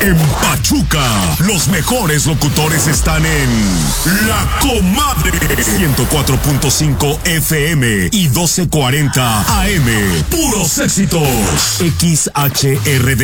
En Pachuca, los mejores locutores están en La Comadre. 104.5 FM y 1240 AM. Puros éxitos. XHRD.